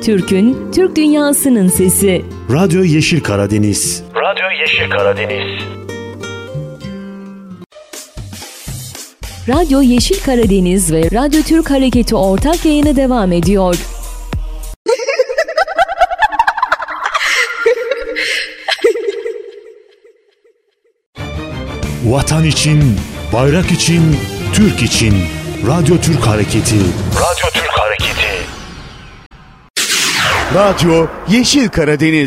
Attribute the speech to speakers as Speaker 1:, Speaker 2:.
Speaker 1: Türk'ün, Türk dünyasının sesi.
Speaker 2: Radyo Yeşil Karadeniz.
Speaker 3: Radyo Yeşil Karadeniz.
Speaker 1: Radyo Yeşil Karadeniz ve Radyo Türk Hareketi ortak yayını devam ediyor.
Speaker 2: Vatan için, bayrak için, Türk için. Radyo Türk Hareketi.
Speaker 3: Radyo Türk Hareketi.
Speaker 4: Radyo Yeşil Karadeniz.